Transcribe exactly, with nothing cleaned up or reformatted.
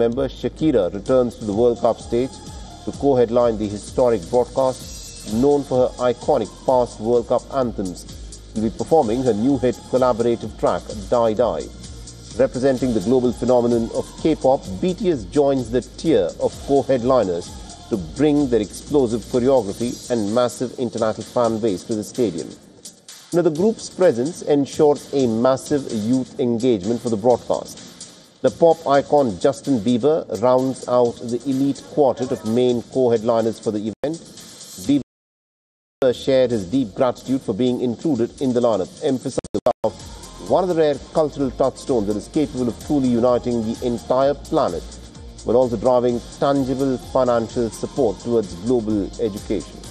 member Shakira returns to the World Cup stage to co-headline the historic broadcast. Known for her iconic past World Cup anthems, she'll be performing her new hit collaborative track, Die Die. Representing the global phenomenon of K-pop, B T S joins the tier of co-headliners to bring their explosive choreography and massive international fan base to the stadium. Now, the group's presence ensured a massive youth engagement for the broadcast. The pop icon Justin Bieber rounds out the elite quartet of main co-headliners for the event. Bieber shared his deep gratitude for being included in the lineup, emphasizing one of the rare cultural touchstones that is capable of truly uniting the entire planet, but also driving tangible financial support towards global education.